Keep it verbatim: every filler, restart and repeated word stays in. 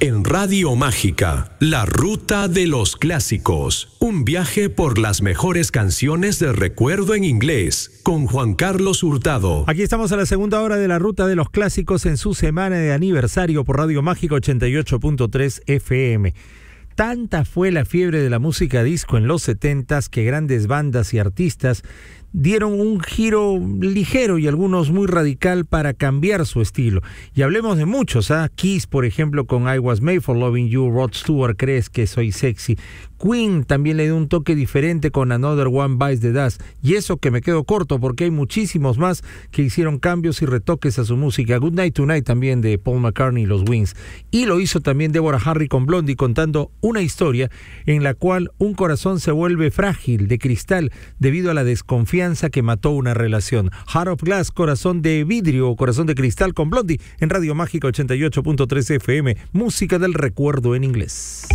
En Radio Mágica, la ruta de los clásicos. Un viaje por las mejores canciones de recuerdo en inglés, con Juan Carlos Hurtado. Aquí estamos a la segunda hora de la ruta de los clásicos en su semana de aniversario por Radio Mágica ochenta y ocho punto tres F M. Tanta fue la fiebre de la música disco en los setentas que grandes bandas y artistas dieron un giro ligero y algunos muy radical para cambiar su estilo. Y hablemos de muchos, ¿ah? Kiss, por ejemplo, con I Was Made for Loving You, Rod Stewart, Crees que Soy Sexy. Queen también le dio un toque diferente con Another One Bites the Dust. Y eso que me quedo corto porque hay muchísimos más que hicieron cambios y retoques a su música. Good Night Tonight también de Paul McCartney y los Wings. Y lo hizo también Deborah Harry con Blondie, contando una historia en la cual un corazón se vuelve frágil, de cristal, debido a la desconfianza que mató una relación. Heart of Glass, corazón de vidrio o corazón de cristal con Blondie en Radio Mágica ochenta y ocho punto tres F M, música del recuerdo en inglés.